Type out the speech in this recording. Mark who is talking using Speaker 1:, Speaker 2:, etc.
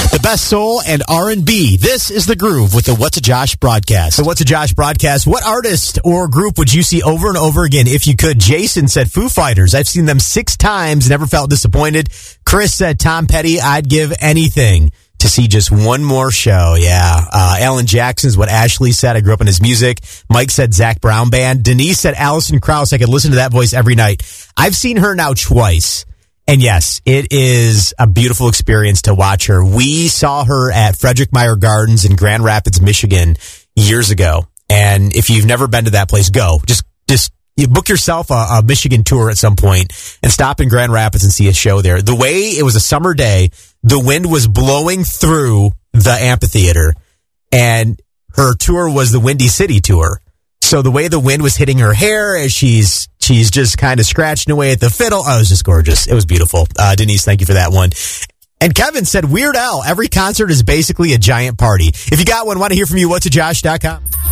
Speaker 1: The best soul and R&B. This is The Groove with the What's a Josh broadcast. The What's a Josh broadcast. What artist or group would you see over and over again if you could? Jason said Foo Fighters. I've seen them 6 times, never felt disappointed. Chris said Tom Petty. I'd give anything to see just one more show. Yeah. Alan Jackson's what Ashley said. I grew up in his music. Mike said Zach Brown Band. Denise said Alison Krauss. I could listen to that voice every night. I've seen her now twice. And yes, it is a beautiful experience to watch her. We saw her at Frederick Meyer Gardens in Grand Rapids, Michigan years ago. And if you've never been to that place, go. Just you book yourself a Michigan tour at some point and stop in Grand Rapids and see a show there. The way it was a summer day, the wind was blowing through the amphitheater, and her tour was the Windy City tour. So the way the wind was hitting her hair as she's just kind of scratching away at the fiddle. Oh, it was just gorgeous. It was beautiful. Denise, thank you for that one. And Kevin said Weird Al, every concert is basically a giant party. If you got one, want to hear from you, whatsajosh.com.